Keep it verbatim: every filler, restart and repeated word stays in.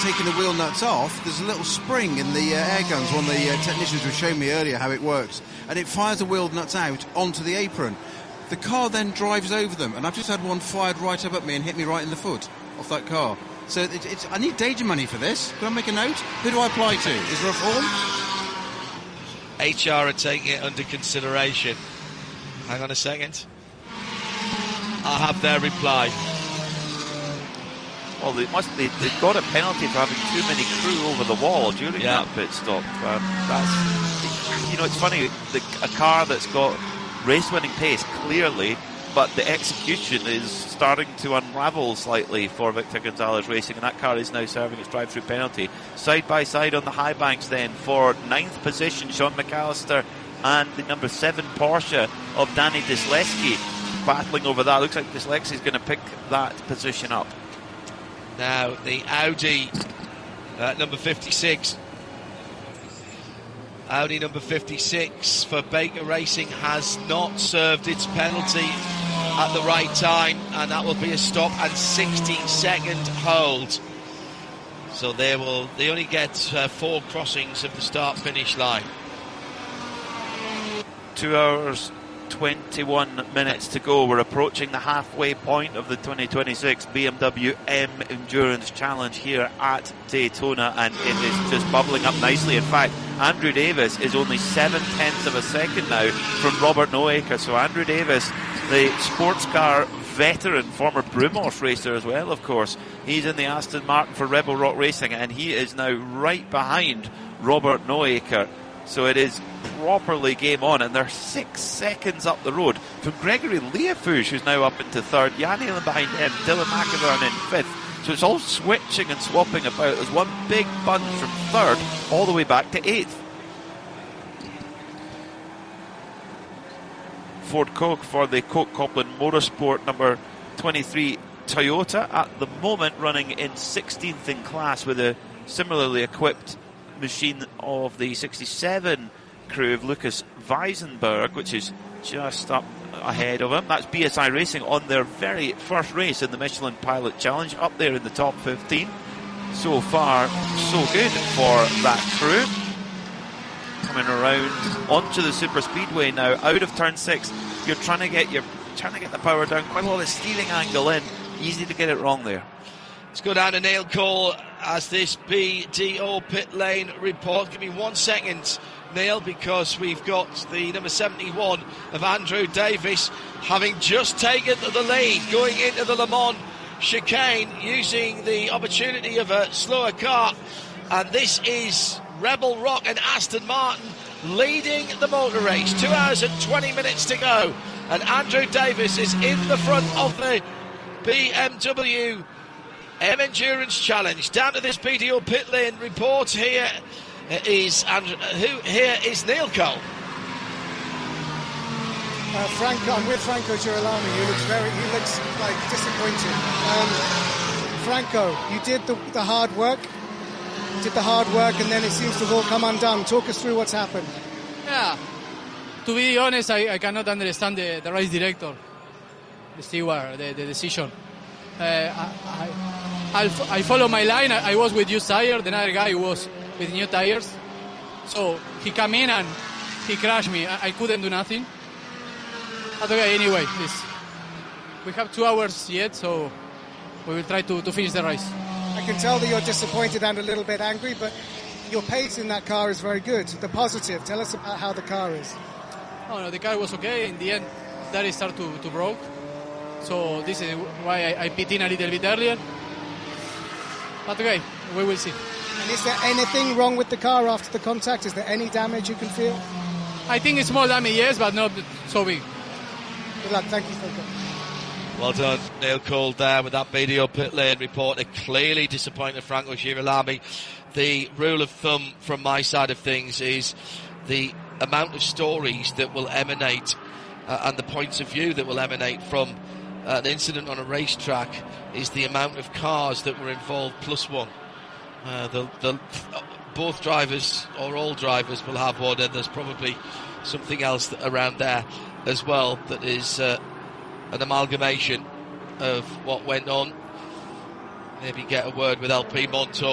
taking the wheel nuts off, there's a little spring in the uh, air guns. One of the uh, technicians was showing me earlier how it works, and it fires the wheel nuts out onto the apron. The car then drives over them, and I've just had one fired right up at me and hit me right in the foot off that car. So it, it's, I need danger money for this. Can I make a note? Who do I apply to? Is there a form? H R are taking it under consideration. Hang on a second. I have their reply. Well, they must, they, they've got a penalty for having too many crew over the wall during yeah. that pit stop. Um, that's, you know, it's funny, the, a car that's got race-winning pace, clearly, but the execution is starting to unravel slightly for Victor Gonzalez Racing, and that car is now serving its drive-through penalty. Side by side on the high banks then for ninth position, Sean McAllister and the number seven Porsche of Danny Disleski battling over that. Looks like Disleski's going to pick that position up. Now the Audi uh, number fifty-six, Audi number fifty-six for Baker Racing has not served its penalty at the right time, and that will be a stop and sixty second hold. So they will they only get uh, four crossings of the start finish line. Two hours twenty-one minutes to go. We're approaching the halfway point of the twenty twenty-six B M W M Endurance Challenge here at Daytona, and it is just bubbling up nicely. In fact, Andrew Davis is only seven tenths of a second now from Robert Noaker. So Andrew Davis, the sports car veteran, former Brumos racer as well, of course, he's in the Aston Martin for Rebel Rock Racing, and he is now right behind Robert Noaker. So it is properly game on, and they're six seconds up the road from Gregory Leafouche, who's now up into third. Jan Halen behind him, Dylan McIntyre in fifth. So it's all switching and swapping about. There's one big bunch from third all the way back to eighth. Ford Koch for the Koch Copland Motorsport number twenty-three Toyota, at the moment running in sixteenth in class with a similarly equipped machine of the sixty-seven crew of Lucas Weisenberg, which is just up ahead of him. That's B S I Racing on their very first race in the Michelin Pilot Challenge, up there in the top fifteen. So far, so good for that crew. Coming around onto the super speedway now, out of turn six. You're trying to get your trying to get the power down, quite a lot of steering angle in. Easy to get it wrong there. Let's go down to Neil Cole as this B D O pit lane report. Give me one second, Neil, because we've got the number seventy-one of Andrew Davis having just taken the lead going into the Le Mans chicane using the opportunity of a slower car. And this is Rebel Rock and Aston Martin leading the motor race. Two hours and twenty minutes to go. And Andrew Davis is in the front of the B M W M Endurance Challenge. Down to this B D O pit lane report here is Andrew, who here is Neil Cole. Uh, Franco, I'm with Franco Girolami. He looks very, he looks like disappointed. Um, Franco, you did the, the hard work, did the hard work, and then it seems to have all come undone. Talk us through what's happened. Yeah, to be honest, I, I cannot understand the, the race director, the steward, the, the decision. Uh, I, I, I follow my line. I, I was with used tires. The other guy was with new tires. So he came in and he crashed me. I, I couldn't do nothing. But okay, anyway, this, we have two hours yet, so we will try to, to finish the race. I can tell that you're disappointed and a little bit angry, but your pace in that car is very good. The positive, tell us about how the car is. Oh, no, the car was okay. In the end, that it started to, to broke. So this is why I, I pit in a little bit earlier. But okay, we will see. And is there anything wrong with the car after the contact? Is there any damage you can feel? I think it's small damage, yes, but not so big. Good luck. Thank you, Franco. Well done, Neil Cole there with that B D O pit lane report. It clearly disappointed Franco Girolami. The rule of thumb from my side of things is the amount of stories that will emanate uh, and the points of view that will emanate from uh, an incident on a racetrack is the amount of cars that were involved plus one. Uh, the, the, both drivers or all drivers will have one, and there's probably something else that, around there as well that is uh, an amalgamation of what went on. Maybe get a word with L P Montour.